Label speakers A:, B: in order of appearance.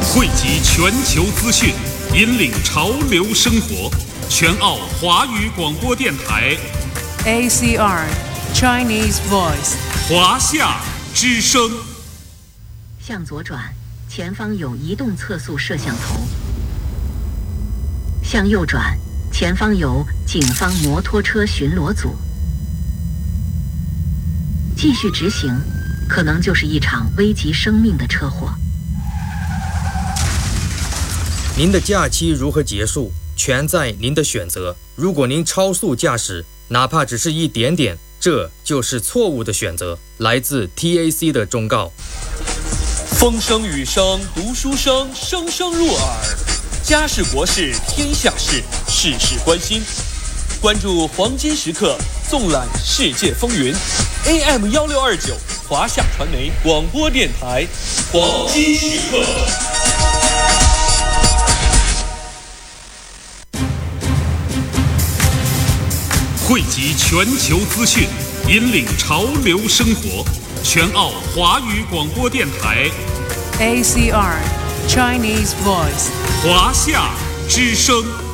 A: 汇集全球资讯，引领潮流生活。全澳华语广播电台
B: ACR Chinese Voice
A: 华夏之声。
C: 向左转，前方有移动测速摄像头。向右转，前方有警方摩托车巡逻组。继续直行，可能就是一场危及生命的车祸。
D: 您的假期如何结束，全在您的选择。如果您超速驾驶，哪怕只是一点点，这就是错误的选择。来自 TAC 的忠告。
E: 风声雨声读书声，声声入耳。家事国事天下事，事事关心。关注黄金时刻，纵览世界风云。AM1629华夏传媒广播电台，黄金时刻。
A: 汇集全球资讯，引领潮流生活。全澳华语广播电台
B: ACR Chinese Voice
A: 华夏之声。